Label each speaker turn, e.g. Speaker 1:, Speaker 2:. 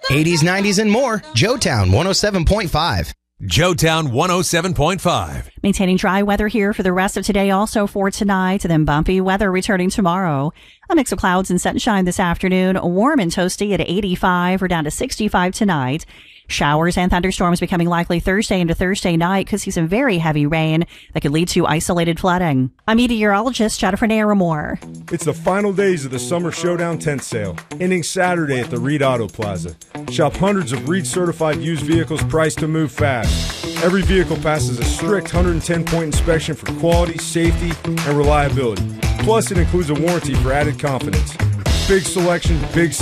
Speaker 1: 80s, 90s, and more. Joetown 107.5.
Speaker 2: Joetown 107.5.
Speaker 3: Maintaining dry weather here for the rest of today, also for tonight, then bumpy weather returning tomorrow. A mix of clouds and sunshine this afternoon, warm and toasty at 85 or down to 65 tonight. Showers and thunderstorms becoming likely Thursday into Thursday night. Could see some very heavy rain that could lead to isolated flooding. I'm meteorologist Jennifer Naramore.
Speaker 4: It's the final days of the Summer Showdown tent sale, ending Saturday at the Reed Auto Plaza. Shop hundreds of Reed-certified used vehicles priced to move fast. Every vehicle passes a strict 110-point inspection for quality, safety, and reliability. Plus, it includes a warranty for added confidence. Big selection, big